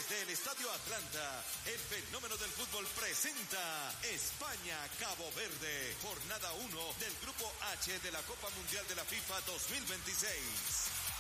Desde el Estadio Atlanta, el fenómeno del fútbol presenta España-Cabo Verde, jornada 1 del Grupo H de la Copa Mundial de la FIFA 2026.